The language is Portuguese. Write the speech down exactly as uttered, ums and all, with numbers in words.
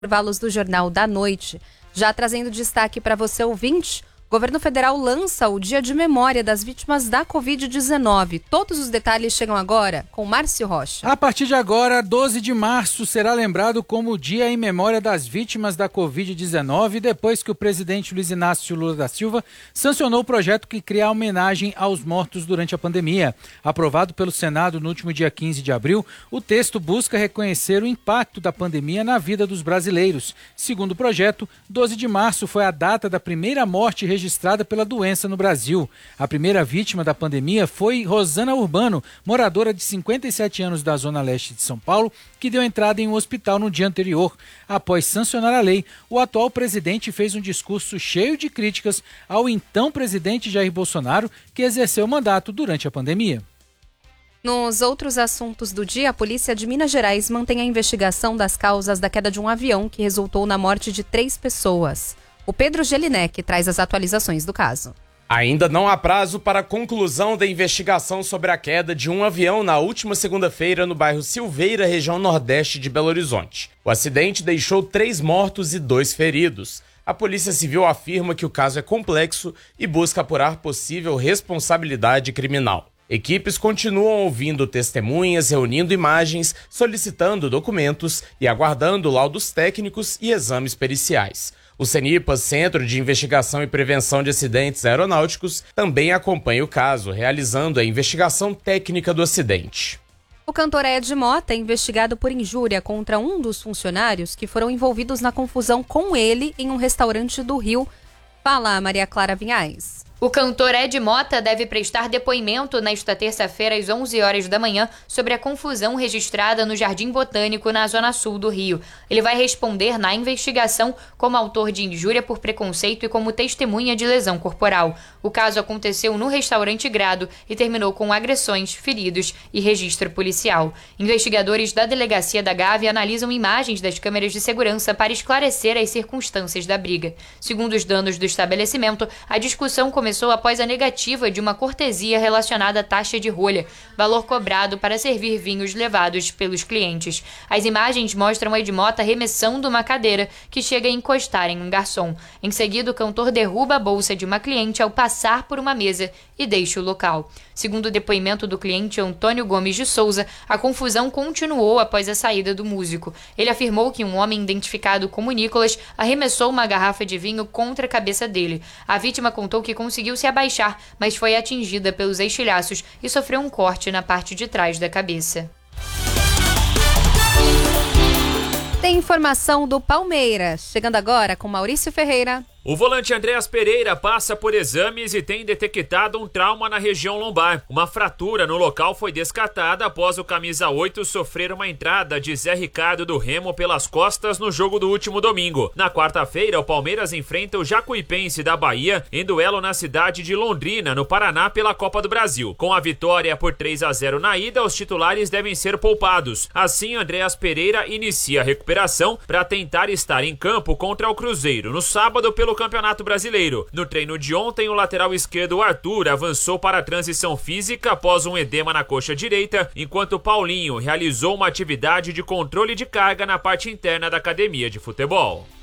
intervalos do Jornal da Noite. Já trazendo destaque para você, ouvinte, o governo federal lança o Dia de Memória das Vítimas da covid dezenove. Todos os detalhes chegam agora com Márcio Rocha. A partir de agora, doze de março, será lembrado como o Dia em Memória das Vítimas da covid dezenove, depois que o presidente Luiz Inácio Lula da Silva sancionou o projeto que cria a homenagem aos mortos durante a pandemia. Aprovado pelo Senado no último dia quinze de abril, o texto busca reconhecer o impacto da pandemia na vida dos brasileiros. Segundo o projeto, doze de março foi a data da primeira morte registrada registrada pela doença no Brasil. A primeira vítima da pandemia foi Rosana Urbano, moradora de cinquenta e sete anos da Zona Leste de São Paulo, que deu entrada em um hospital no dia anterior. Após sancionar a lei, o atual presidente fez um discurso cheio de críticas ao então presidente Jair Bolsonaro, que exerceu o mandato durante a pandemia. Nos outros assuntos do dia, a polícia de Minas Gerais mantém a investigação das causas da queda de um avião que resultou na morte de três pessoas. O Pedro Gelinek traz as atualizações do caso. Ainda não há prazo para a conclusão da investigação sobre a queda de um avião na última segunda-feira no bairro Silveira, região nordeste de Belo Horizonte. O acidente deixou três mortos e dois feridos. A Polícia Civil afirma que o caso é complexo e busca apurar possível responsabilidade criminal. Equipes continuam ouvindo testemunhas, reunindo imagens, solicitando documentos e aguardando laudos técnicos e exames periciais. O CENIPAS, Centro de Investigação e Prevenção de Acidentes Aeronáuticos, também acompanha o caso, realizando a investigação técnica do acidente. O cantor Ed Mota é investigado por injúria contra um dos funcionários que foram envolvidos na confusão com ele em um restaurante do Rio. Fala, Maria Clara Vinhais. O cantor Ed Mota deve prestar depoimento nesta terça-feira às onze horas da manhã sobre a confusão registrada no Jardim Botânico, na zona sul do Rio. Ele vai responder na investigação como autor de injúria por preconceito e como testemunha de lesão corporal. O caso aconteceu no restaurante Grado e terminou com agressões, feridos e registro policial. Investigadores da Delegacia da Gávea analisam imagens das câmeras de segurança para esclarecer as circunstâncias da briga. Segundo os donos do estabelecimento, a discussão começou Começou após a negativa de uma cortesia relacionada à taxa de rolha, valor cobrado para servir vinhos levados pelos clientes. As imagens mostram Ed Mota arremessando uma cadeira que chega a encostar em um garçom. Em seguida, o cantor derruba a bolsa de uma cliente ao passar por uma mesa e deixa o local. Segundo o depoimento do cliente Antônio Gomes de Souza, a confusão continuou após a saída do músico. Ele afirmou que um homem identificado como Nicolas arremessou uma garrafa de vinho contra a cabeça dele. A vítima contou que conseguiu Conseguiu se abaixar, mas foi atingida pelos estilhaços e sofreu um corte na parte de trás da cabeça. Tem informação do Palmeiras. Chegando agora com Maurício Ferreira. O volante Andréas Pereira passa por exames e tem detectado um trauma na região lombar. Uma fratura no local foi descartada após o camisa oito sofrer uma entrada de Zé Ricardo do Remo pelas costas no jogo do último domingo. Na quarta-feira, o Palmeiras enfrenta o Jacuipense da Bahia em duelo na cidade de Londrina, no Paraná, pela Copa do Brasil. Com a vitória por três a zero na ida, os titulares devem ser poupados. Assim, Andréas Pereira inicia a recuperação para tentar estar em campo contra o Cruzeiro no sábado pelo Campeonato Brasileiro. No treino de ontem, o lateral esquerdo Arthur avançou para a transição física após um edema na coxa direita, enquanto Paulinho realizou uma atividade de controle de carga na parte interna da academia de futebol.